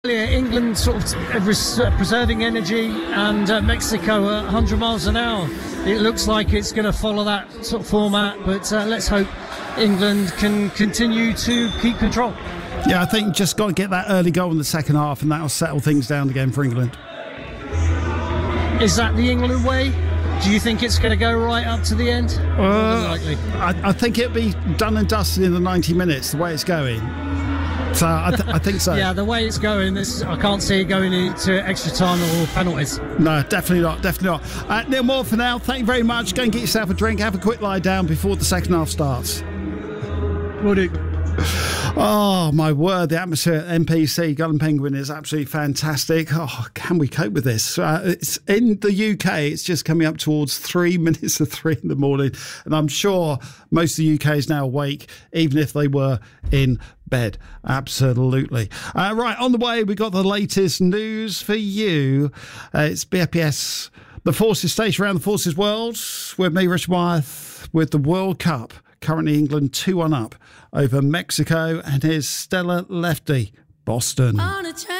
England sort of preserving energy, and Mexico 100 miles an hour. It looks like it's going to follow that sort of format, but let's hope England can continue to keep control. Yeah, I think just got to get that early goal in the second half, and that'll settle things down again for England. Is that the England way? Do you think it's going to go right up to the end? Likely. I think it'll be done and dusted in the 90 minutes, the way it's going. So I think so. Yeah, the way it's going, I can't see it going into extra time or penalties. No, definitely not. Neil Moore for now. Thank you very much. Go and get yourself a drink. Have a quick lie down before the second half starts. Will do. Oh, my word. The atmosphere at MPC, Gull and Penguin, is absolutely fantastic. Oh, can we cope with this? It's in the UK, it's just coming up towards 3 minutes of 3 in the morning. And I'm sure most of the UK is now awake, even if they were in bed. Absolutely. Right, on the way, we got the latest news for you. It's BFPS, the Forces station around the Forces world, with me, Richard Wyeth, with the World Cup. Currently England 2-1 up over Mexico, and here's Stella Lefty, Boston.